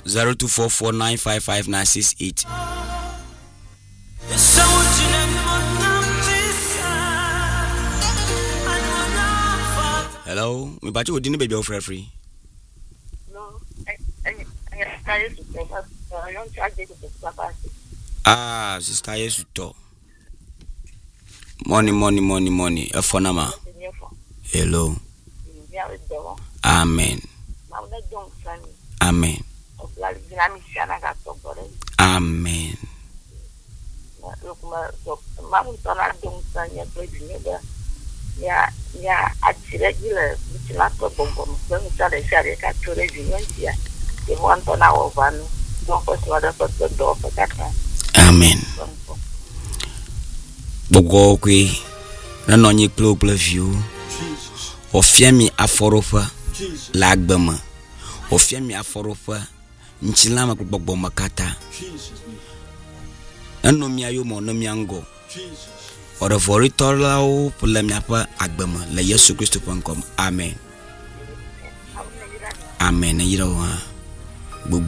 0244955968. Hello, me bachi odini baby of free. No, sister yes to. Money. A phonama. Hello. Amen. Amen. Amen. Amen. Bogo kwe na nonye klo view ofiami aforofa lagbama ofiami aforofa nchilama kubogbo makata anomia yo mo nomia ngo ora voritola o pulamia pa agbama la Yesu Kristo pankom. Amen. Amen. Yirawa